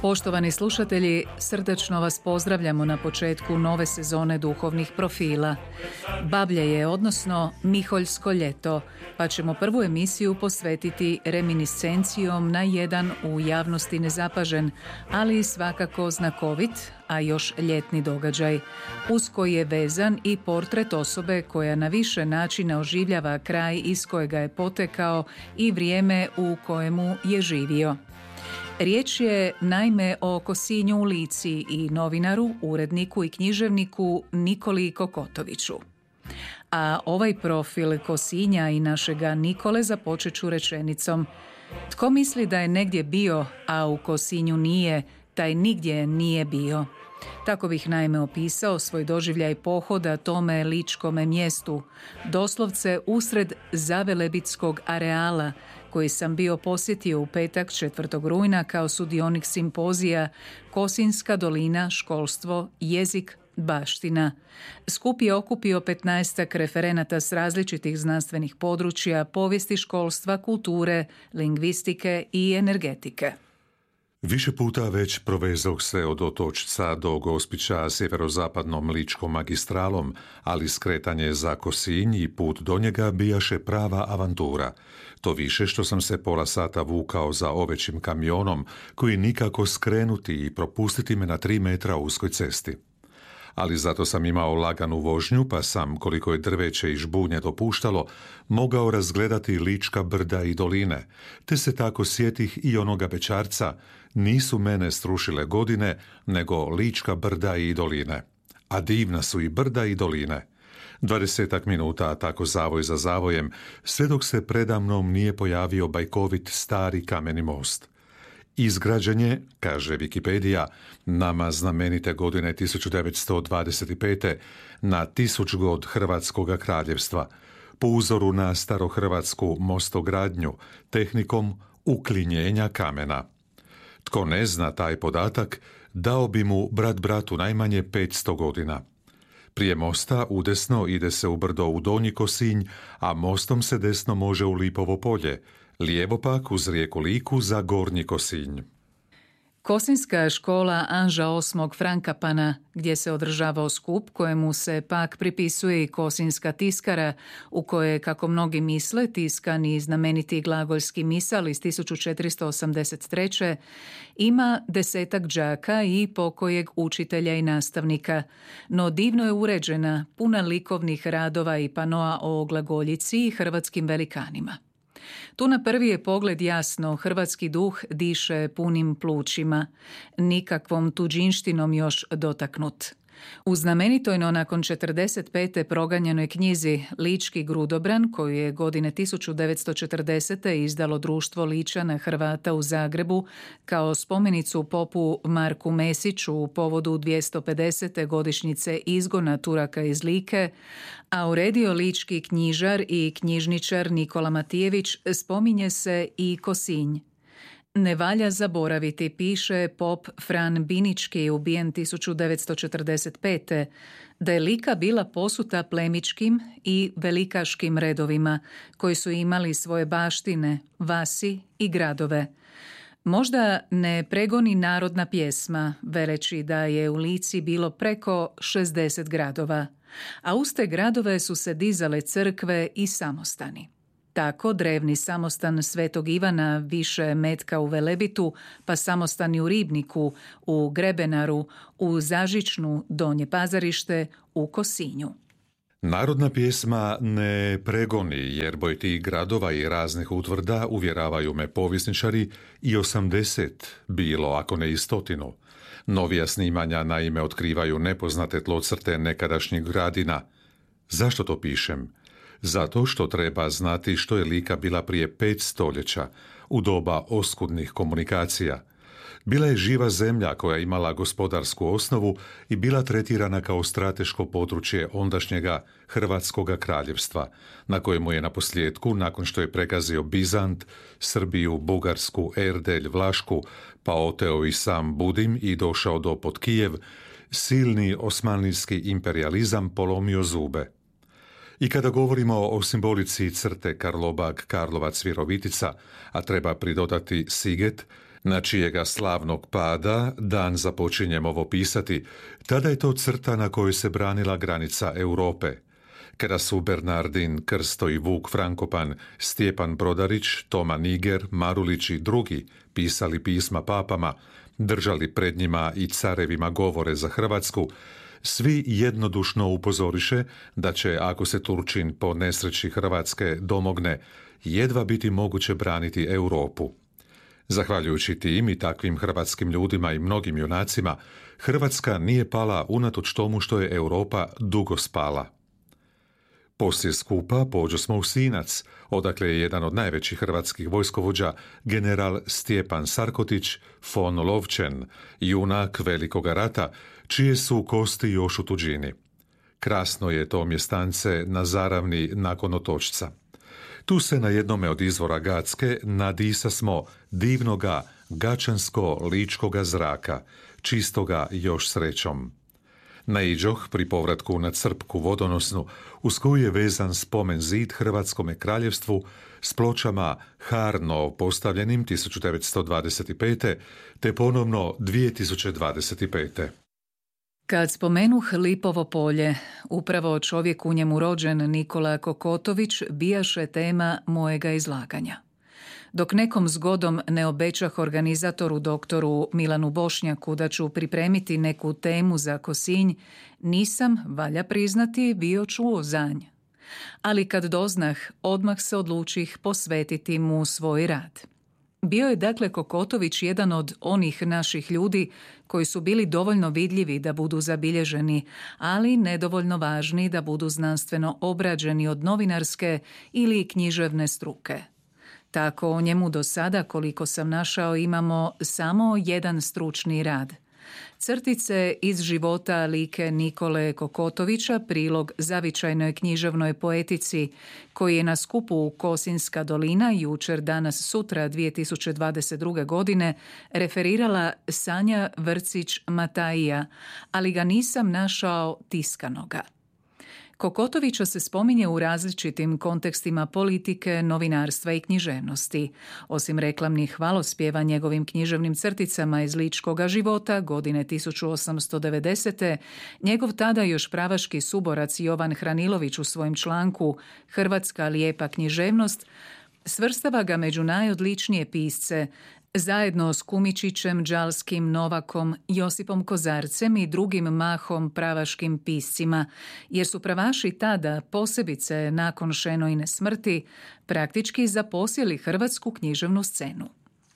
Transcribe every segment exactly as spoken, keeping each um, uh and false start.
Poštovani slušatelji, srdačno vas pozdravljamo na početku nove sezone duhovnih profila. Bablje je, odnosno Miholjsko ljeto, pa ćemo prvu emisiju posvetiti reminiscencijom na jedan u javnosti nezapažen, ali i svakako znakovit, a još ljetni događaj, uz koji je vezan i portret osobe koja na više načina oživljava kraj iz kojega je potekao i vrijeme u kojemu je živio. Riječ je naime o Kosinju u Lici i novinaru, uredniku i književniku Nikoli Kokotoviću. A ovaj profil Kosinja i našega Nikole započet ću rečenicom: tko misli da je negdje bio, a u Kosinju nije, taj nigdje nije bio. Tako bih naime opisao svoj doživljaj pohoda tome ličkome mjestu, doslovce usred Zavelebitskog areala, koji sam bio posjetio u petak četvrtog rujna kao sudionik simpozija Kosinjska dolina, školstvo, jezik, baština. Skup je okupio petnaestak referenata s različitih znanstvenih područja, povijesti školstva, kulture, lingvistike i energetike. Više puta već provezog se od Otočca do Gospića sjeverozapadnom ličkom magistralom, ali skretanje za Kosinj i put do njega bijaše prava avantura. To više što sam se pola sata vukao za ovećim kamionom, koji nikako skrenuti i propustiti me na tri metra uskoj cesti. Ali zato sam imao laganu vožnju, pa sam, koliko je drveće i žbunje dopuštalo, mogao razgledati lička brda i doline, te se tako sjetih i onoga bećarca: nisu mene strušile godine, nego lička brda i doline. A divna su i brda i doline. Dvadesetak minuta tako zavoj za zavojem, sve dok se predamnom nije pojavio bajkovit stari kameni most. Izgrađen je, kaže Wikipedija, nama znamenite godine tisuću devetsto dvadeset pete na tisućgod Hrvatskoga kraljevstva, po uzoru na starohrvatsku mostogradnju, tehnikom uklinjenja kamena. Tko ne zna taj podatak, dao bi mu brat bratu najmanje petsto godina. Prije mosta udesno ide se u brdo u Donji Kosinj, a mostom se desno može u Lipovo polje, lijevo pak uz rijeku Liku za Gornji Kosinj. Kosinjska škola Anža osmog Frankapana, gdje se održavao skup, kojemu se pak pripisuje i Kosinjska tiskara, u kojoj je, kako mnogi misle, tiskan i znameniti glagoljski misal iz tisuću četiristo osamdeset treće, ima desetak đaka i pokojeg učitelja i nastavnika, no divno je uređena, puna likovnih radova i panoa o glagoljici i hrvatskim velikanima. Tu na prvi je pogled jasno hrvatski duh diše punim plućima, nikakvom tuđinštinom još dotaknut. U znamenitoj, no nakon četrdeset pete proganjanoj knjizi Lički grudobran, koju je godine tisuću devetsto četrdesete izdalo Društvo Ličana Hrvata u Zagrebu kao spomenicu popu Marku Mesiću u povodu dvjesto pedesete godišnjice izgona Turaka iz Like, a uredio lički knjižar i knjižničar Nikola Matijević, spominje se i Kosinj. Ne valja zaboraviti, piše pop Fran Binički, ubijen tisuću devetsto četrdeset pete, da je Lika bila posuta plemičkim i velikaškim redovima, koji su imali svoje baštine, vasi i gradove. Možda ne pregoni narodna pjesma, veleći da je u Lici bilo preko šezdeset gradova, a uz te gradove su se dizale crkve i samostani. Tako drevni samostan Svetog Ivana više metka u Velebitu, pa samostani u Ribniku, u Grebenaru, u Zažičnu, Donje Pazarište, u Kosinju. Narodna pjesma ne pregoni, jer boj tih gradova i raznih utvrda, uvjeravaju me povjesničari, i osamdeset bilo, ako ne i stotinu. Novija snimanja naime otkrivaju nepoznate tlocrte nekadašnjih gradina. Zašto to pišem? Zato što treba znati što je Lika bila prije pet stoljeća, u doba oskudnih komunikacija. Bila je živa zemlja koja je imala gospodarsku osnovu i bila tretirana kao strateško područje ondašnjega Hrvatskoga kraljevstva, na kojemu je naposljetku, nakon što je pregazio Bizant, Srbiju, Bugarsku, Erdelj, Vlašku, pa oteo i sam Budim i došao do pod Kijev, silni osmanlijski imperijalizam polomio zube. I kada govorimo o simbolici crte Karlobag, Karlovac, Virovitica, a treba pridodati Siget, na čijega slavnog pada dan započinjem ovo pisati, tada je to crta na kojoj se branila granica Europe. Kada su Bernardin Krsto i Vuk Frankopan, Stjepan Brodarić, Toma Niger, Marulić i drugi pisali pisma papama, držali pred njima i carevima govore za Hrvatsku, svi jednodušno upozoriše da će, ako se Turčin po nesreći Hrvatske domogne, jedva biti moguće braniti Europu. Zahvaljujući tim i takvim hrvatskim ljudima i mnogim junacima, Hrvatska nije pala unatoč tomu što je Europa dugo spala. Poslije skupa pođosmo u Sinac, odakle je jedan od najvećih hrvatskih vojskovođa, general Stjepan Sarkotić von Lovčen, junak Velikoga rata, čije su kosti još u tuđini. Krasno je to mjestance na Zaravni nakon Otočca. Tu se na jednome od izvora Gacke nadisa smo divnoga gačansko-ličkoga zraka, čistoga još srećom. Naiđoh pri povratku na crpku vodonosnu, uz koju je vezan spomen zid Hrvatskome kraljevstvu s pločama harno postavljenim tisuću devetsto dvadeset pete. te ponovno dvije tisuće dvadeset pete. Kad spomenuh Lipovo polje, upravo čovjek u njemu rođen Nikola Kokotović bijaše tema mojega izlaganja. Dok nekom zgodom ne obećah organizatoru doktoru Milanu Bošnjaku da ću pripremiti neku temu za Kosinj, nisam, valja priznati, bio čuo za nj. Ali kad doznah, odmah se odlučih posvetiti mu svoj rad. Bio je dakle Kokotović jedan od onih naših ljudi koji su bili dovoljno vidljivi da budu zabilježeni, ali nedovoljno važni da budu znanstveno obrađeni od novinarske ili književne struke. Tako o njemu do sada, koliko sam našao, imamo samo jedan stručni rad. Crtice iz života like Nikole Kokotovića, prilog zavičajnoj književnoj poetici, koji je na skupu Kosinjska dolina jučer, danas, sutra dvije tisuće dvadeset druge. godine referirala Sanja Vrcić-Matajija, ali ga nisam našao tiskanoga. Kokotovića se spominje u različitim kontekstima politike, novinarstva i književnosti. Osim reklamnih hvalospjeva njegovim književnim crticama iz ličkoga života godine tisuću osamsto devedesete. njegov tada još pravaški suborac Jovan Hranilović u svojem članku Hrvatska lijepa književnost svrstava ga među najodličnije pisce, zajedno s Kumičićem, Đalskim, Novakom, Josipom Kozarcem i drugim mahom pravaškim piscima, jer su pravaši tada, posebice nakon Šenojine smrti, praktički zaposjeli hrvatsku književnu scenu.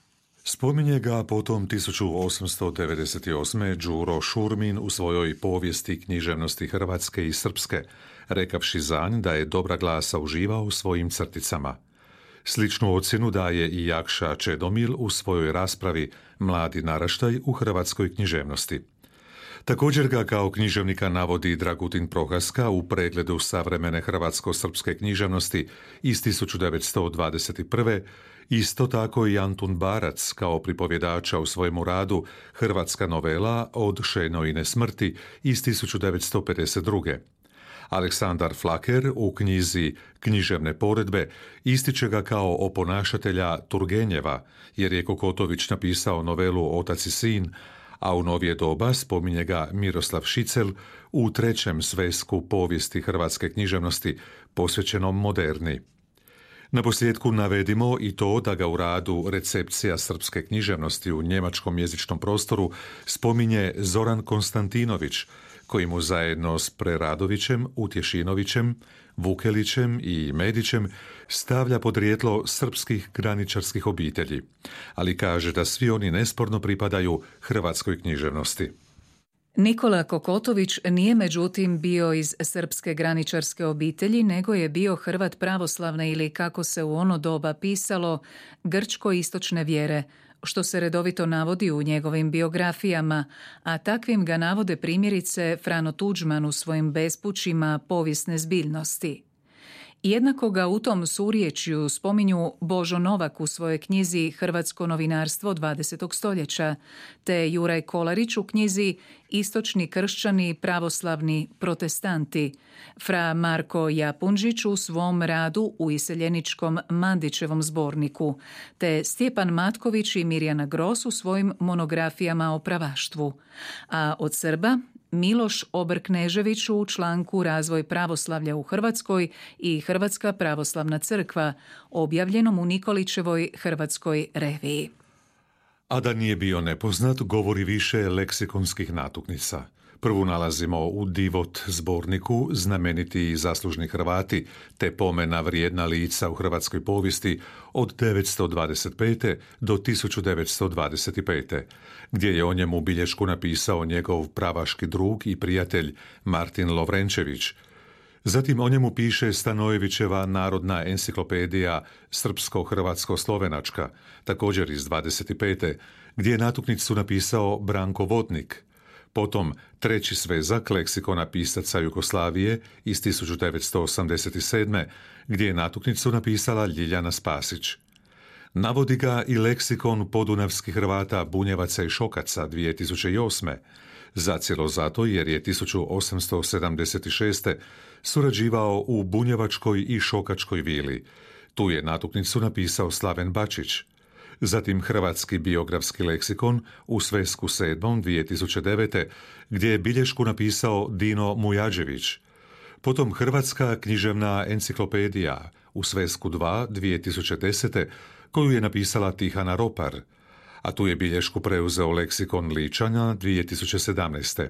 Spominje ga potom tisuću osamsto devedeset osme. Đuro Šurmin u svojoj povijesti književnosti Hrvatske i Srpske, rekavši za nj da je dobra glasa uživao u svojim crticama. Sličnu ocjenu daje i Jakša Čedomil u svojoj raspravi Mladi naraštaj u hrvatskoj književnosti. Također ga kao književnika navodi Dragutin Prohaska u pregledu savremene hrvatsko-srpske književnosti iz tisuću devetsto dvadeset prve. Isto tako i Antun Barac kao pripovjedača u svojemu radu Hrvatska novela od Šenojine smrti iz tisuću devetsto pedeset druge. Aleksandar Flaker u knjizi Književne poredbe ističe ga kao oponašatelja Turgenjeva, jer je Kokotović napisao novelu Otac i sin, a u novije doba spominje ga Miroslav Šicel u trećem svesku povijesti hrvatske književnosti posvećenom moderni. Naposljetku navedimo i to da ga u radu Recepcija srpske književnosti u njemačkom jezičnom prostoru spominje Zoran Konstantinović, koji mu zajedno s Preradovićem, Utješinovićem, Vukelićem i Medićem stavlja podrijetlo srpskih graničarskih obitelji, ali kaže da svi oni nesporno pripadaju hrvatskoj književnosti. Nikola Kokotović nije međutim bio iz srpske graničarske obitelji, nego je bio Hrvat pravoslavne ili, kako se u ono doba pisalo, grčko-istočne vjere, što se redovito navodi u njegovim biografijama, a takvim ga navode primjerice Frano Tuđman u svojim bespućima povijesne zbiljnosti. Jednako ga u tom surječju spominju Božo Novak u svojoj knjizi Hrvatsko novinarstvo dvadesetog stoljeća, te Juraj Kolarić u knjizi Istočni kršćani, pravoslavni protestanti, fra Marko Japunžić u svom radu u iseljeničkom Mandićevom zborniku, te Stjepan Matković i Mirjana Gros u svojim monografijama o pravaštvu, a od Srba Miloš Obrknežević u članku Razvoj pravoslavlja u Hrvatskoj i Hrvatska pravoslavna crkva, objavljenom u Nikolićevoj Hrvatskoj reviji. A da nije bio nepoznat, govori više leksikonskih natuknica. Prvu nalazimo u Divot zborniku, znameniti i zaslužni Hrvati, te pomena vrijedna lica u hrvatskoj povijesti od devetsto dvadeset pete do tisuću devetsto dvadeset pete, gdje je o njemu bilješku napisao njegov pravaški drug i prijatelj Martin Lovrenčević. Zatim o njemu piše Stanojevićeva narodna enciklopedija Srpsko-Hrvatsko-Slovenačka, također iz dvadeset pete, gdje je natuknicu napisao Branko Vodnik. Potom treći svezak leksikona pisaca Jugoslavije iz tisuću devetsto osamdeset sedme, gdje je natuknicu napisala Ljiljana Spasić. Navodi ga i leksikon podunavskih Hrvata, Bunjevaca i Šokaca dvije tisuće osme, zacijelo zato jer je tisuću osamsto sedamdeset šeste. surađivao u Bunjevačkoj i Šokačkoj vili. Tu je natuknicu napisao Slaven Bačić. Zatim Hrvatski biografski leksikon u svesku sedmom dvije tisuće devete. gdje je bilješku napisao Dino Mujađević. Potom Hrvatska književna enciklopedija u svesku dva dvije tisuće desete. koju je napisala Tihana Ropar, a tu je bilješku preuzeo leksikon Ličana dvije tisuće sedamnaeste.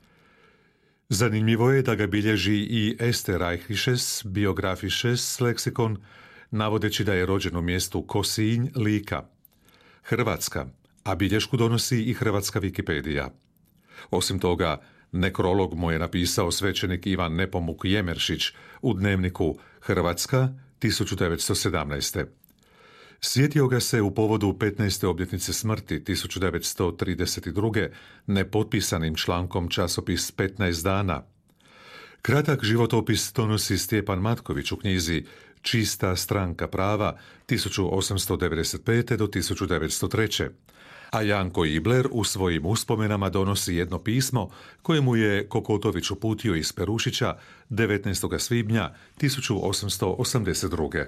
Zanimljivo je da ga bilježi i Ester Reichišes Biografisches leksikon, navodeći da je rođen u mjestu Kosinj, Lika. Hrvatska, a bilješku donosi i Hrvatska Wikipedija. Osim toga, nekrolog mu je napisao svećenik Ivan Nepomuk Jemeršić u dnevniku Hrvatska tisuću devetsto sedamnaeste. Sjetio ga se u povodu petnaeste obljetnice smrti tisuću devetsto trideset druge. nepotpisanim člankom časopis petnaest dana. Kratak životopis donosi Stjepan Matković u knjizi Čista stranka prava tisuću osamsto devedeset pete. do tisuću devetsto treće. A Janko Ibler u svojim uspomenama donosi jedno pismo koje mu je Kokotović uputio iz Perušića devetnaestog svibnja tisuću osamsto osamdeset druge.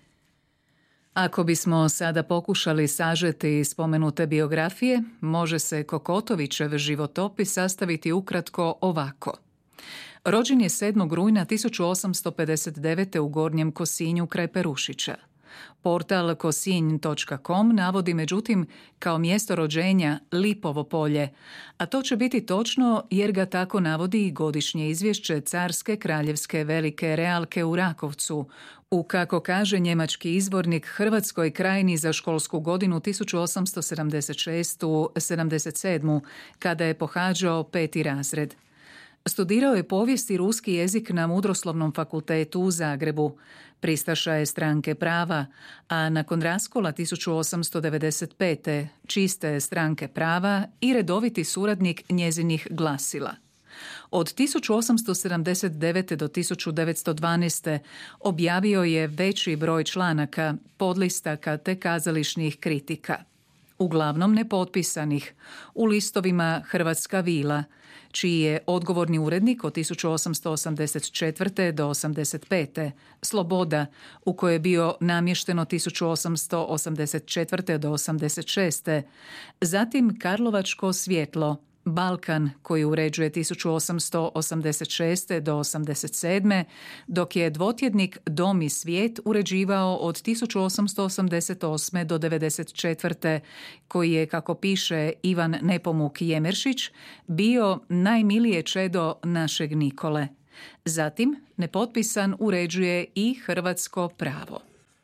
Ako bismo sada pokušali sažeti spomenute biografije, može se Kokotovićev životopis sastaviti ukratko ovako. Rođen je sedmog rujna tisuću osamsto pedeset devete. u Gornjem Kosinju kraj Perušića. Portal kosinj točka com navodi međutim kao mjesto rođenja Lipovo polje, a to će biti točno jer ga tako navodi i godišnje izvješće Carske kraljevske velike realke u Rakovcu, u, kako kaže njemački izvornik, Hrvatskoj krajini za školsku godinu tisuću osamsto sedamdeset šeste sedamdeset sedme. kada je pohađao peti razred. Studirao je povijest i ruski jezik na Mudroslovnom fakultetu u Zagrebu. Pristaša je stranke prava, a nakon raskola tisuću osamsto devedeset pete. čiste stranke prava i redoviti suradnik njezinih glasila. Od tisuću osamsto sedamdeset devete. do tisuću devetsto dvanaeste. objavio je veći broj članaka, podlistaka te kazališnih kritika. Uglavnom nepotpisanih, u listovima Hrvatska vila, čiji je odgovorni urednik od tisuću osamsto osamdeset četvrte. do osamdeset pete. Sloboda, u kojoj je bio namješten od tisuću osamsto osamdeset četvrte. do osamdeset šeste. Zatim Karlovačko svjetlo, Balkan, koji uređuje tisuću osamsto osamdeset šeste. do osamdeset sedme. dok je dvotjednik Dom i svijet uređivao od tisuću osamsto osamdeset osme. do devedeset četvrte. koji je, kako piše Ivan Nepomuk Jemeršić, bio najmilije čedo našeg Nikole. Zatim, nepotpisan uređuje i hrvatsko pravo.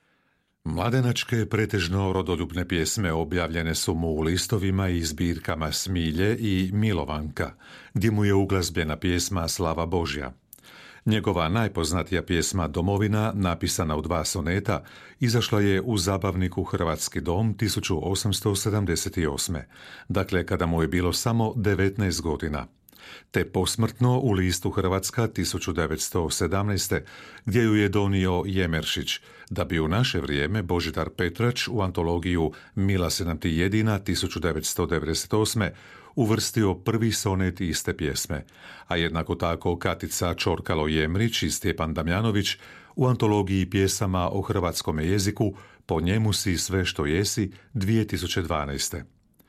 Mladenačke pretežno rodoljubne pjesme objavljene su mu u listovima i zbirkama Smilje i Milovanka, gdje mu je uglazbljena pjesma Slava Božja. Njegova najpoznatija pjesma Domovina, napisana u dva soneta, izašla je u zabavniku Hrvatski dom tisuću osamsto sedamdeset osme. Dakle, kada mu je bilo samo devetnaest godina. te posmrtno u listu Hrvatska tisuću devetsto sedamnaeste. gdje ju je donio Jemeršić, da bi u naše vrijeme Božidar Petrač u antologiju Mila se nam ti jedina tisuću devetsto devedeset osme. uvrstio prvi sonet iste pjesme, a jednako tako Katica Čorkalo-Jemrić i Stjepan Damjanović u antologiji pjesama o hrvatskom jeziku Po njemu si sve što jesi dvije tisuće dvanaeste.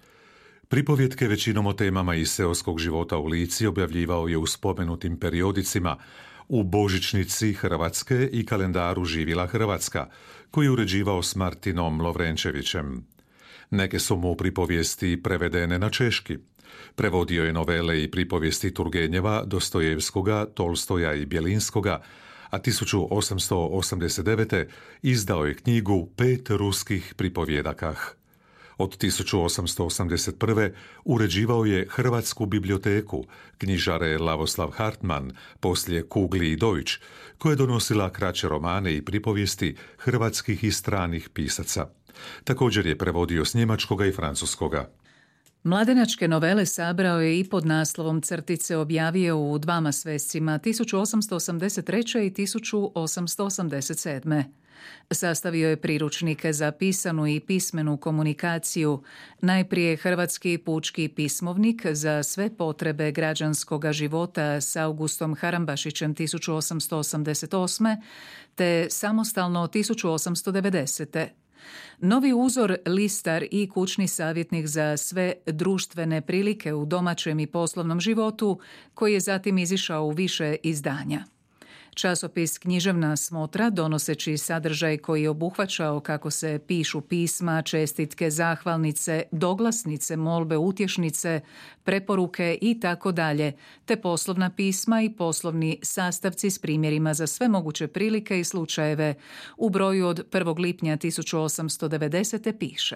Pripovjetke većinom o temama iz seoskog života u Lici objavljivao je u spomenutim periodicima u Božićnici Hrvatske i kalendaru Živjela Hrvatska, koji je uređivao s Martinom Lovrenčevićem. Neke su mu pripovijesti prevedene na češki. Prevodio je novele i pripovijesti Turgenjeva, Dostojevskoga, Tolstoja i Bjelinskoga, a tisuću osamsto osamdeset devete. izdao je knjigu Pet ruskih pripovjedakah. Od tisuću osamsto osamdeset prve. uređivao je Hrvatsku biblioteku, knjižare Lavoslav Hartman, poslije Kugli i Deutsch, koja je donosila kraće romane i pripovijesti hrvatskih i stranih pisaca. Također je prevodio s njemačkoga i francuskoga. Mladenačke novele sabrao je i pod naslovom Crtice objavio u dvama svescima tisuću osamsto osamdeset treće. i tisuću osamsto osamdeset sedme. Sastavio je priručnike za pisanu i pismenu komunikaciju, najprije Hrvatski pučki pismovnik za sve potrebe građanskoga života s Augustom Harambašićem tisuću osamsto osamdeset osme. te samostalno tisuću osamsto devedesete. Novi uzor listar i kućni savjetnik za sve društvene prilike u domaćem i poslovnom životu, koji je zatim izišao u više izdanja. Časopis Književna smotra, donoseći sadržaj koji je obuhvaćao kako se pišu pisma, čestitke, zahvalnice, doglasnice, molbe, utješnice, preporuke i tako dalje, te poslovna pisma i poslovni sastavci s primjerima za sve moguće prilike i slučajeve, u broju od prvog lipnja tisuću osamsto devedesete. piše: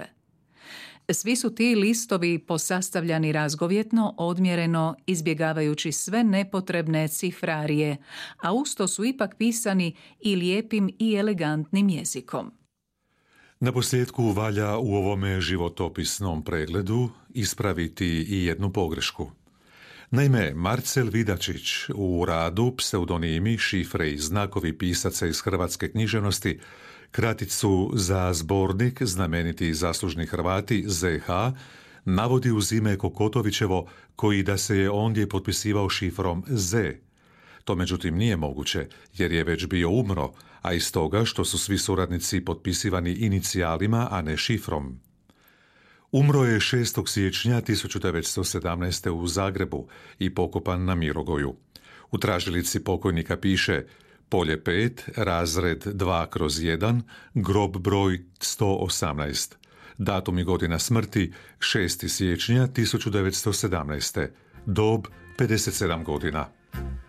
Svi su ti listovi posastavljani razgovjetno, odmjereno, izbjegavajući sve nepotrebne cifrarije, a usto su ipak pisani i lijepim i elegantnim jezikom. Naposljetku valja u ovome životopisnom pregledu ispraviti i jednu pogrešku. Naime, Marcel Vidačić u radu Pseudonimi, šifre i znakovi pisaca iz hrvatske književnosti, kraticu za zbornik znameniti zaslužni Hrvati Z H, navodi uz ime Kokotovićevo, koji da se je ondje potpisivao šifrom Z. To međutim nije moguće, jer je već bio umro, a iz toga što su svi suradnici potpisivani inicijalima, a ne šifrom. Umro je šestog siječnja tisuću devetsto sedamnaeste. u Zagrebu i pokopan na Mirogoju. U tražilici pokojnika piše Polje pet, razred dva kroz jedan, grob broj sto osamnaest. Datum i godina smrti šestog siječnja tisuću devetsto sedamnaeste. Dob pedeset sedam godina.